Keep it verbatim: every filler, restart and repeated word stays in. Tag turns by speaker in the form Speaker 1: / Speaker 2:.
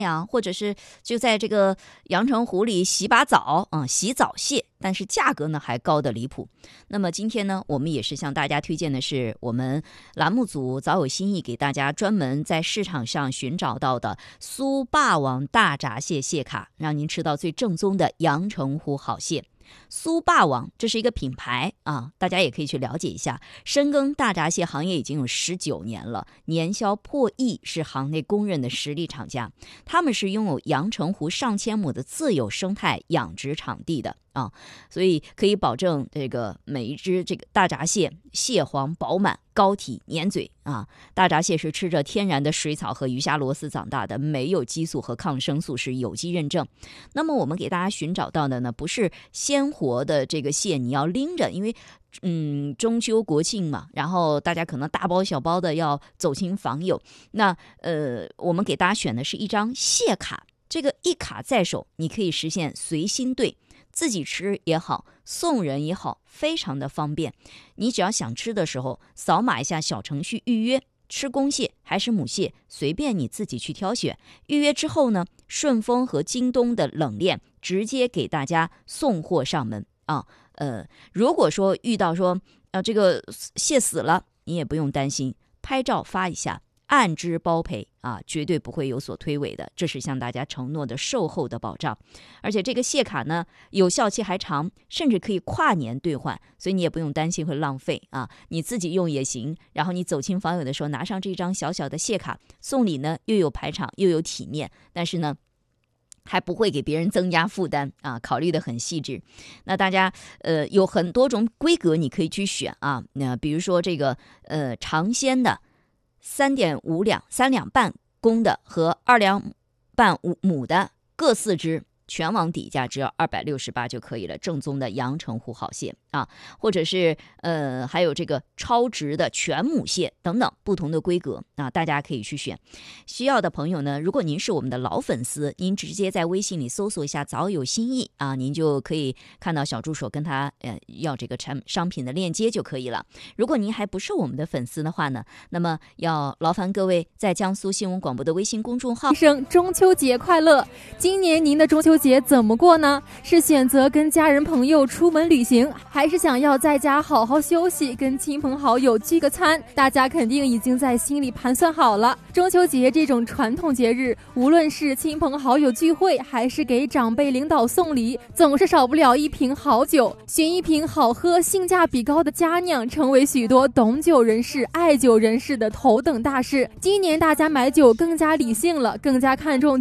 Speaker 1: 阳，或者是就在这个阳澄湖里洗把澡啊、嗯，洗澡蟹，但是价格呢还高的离谱。那么今天呢，我们也是向大家推荐的是我们栏目组早有心意给大家专门在市场上寻找到的苏霸王大闸蟹蟹卡，让您吃到最正宗的阳澄湖好蟹。苏霸王这是一个品牌啊，大家也可以去了解一下。深耕大闸蟹行业已经有十九年了，年销破亿，是行内公认的实力厂家。他们是拥有阳澄湖上千亩的自有生态养殖场地的啊，所以可以保证这个每一只这个大闸蟹蟹黄饱满、高体、粘嘴啊。大闸蟹是吃着天然的水草和鱼虾螺丝长大的，没有激素和抗生素，是有机认证。那么我们给大家寻找到的呢，不是鲜活的这个蟹，你要拎着，因为嗯，中秋国庆嘛，然后大家可能大包小包的要走亲访友，那呃，我们给大家选的是一张蟹卡，这个一卡在手，你可以实现随心对。自己吃也好，送人也好，非常的方便。你只要想吃的时候，扫码一下小程序预约，吃公蟹还是母蟹，随便你自己去挑选。预约之后呢，顺丰和京东的冷链直接给大家送货上门啊。呃，如果说遇到说呃这个蟹死了，你也不用担心，拍照发一下。按支包赔啊，绝对不会有所推诿的，这是向大家承诺的售后的保障。而且这个蟹卡呢，有效期还长，甚至可以跨年兑换，所以你也不用担心会浪费啊，你自己用也行。然后你走亲访友的时候，拿上这张小小的蟹卡，送礼呢又有排场又有体面，但是呢还不会给别人增加负担啊，考虑的很细致。那大家呃有很多种规格你可以去选啊，那比如说这个呃尝鲜的。三点五两、三两半公的和二两半五母的各四只，全网底价只要二百六十八就可以了，正宗的阳澄湖好蟹啊，或者是呃还有这个超值的全母蟹等等不同的规格啊，大家可以去选。需要的朋友呢，如果您是我们的老粉丝，您直接在微信里搜索一下早有心意啊，您就可以看到小助手跟他呃要这个产商品的链接就可以了。如果您还不是我们的粉丝的话呢，那么要劳烦各位在江苏新闻广播的微信公众号。
Speaker 2: 生中秋节快乐！今年您的中秋节怎么过呢？是选择跟家人朋友出门旅行，还是想要在家好好休息，跟亲朋好友聚个餐？大家肯定已经在心里盘算好了。中秋节这种传统节日，无论是亲朋好友聚会，还是给长辈领导送礼，总是少不了一瓶好酒。选一瓶好喝、性价比高的佳酿，成为许多懂酒人士、爱酒人士的头等大事。今年大家买酒更加理性了，更加看重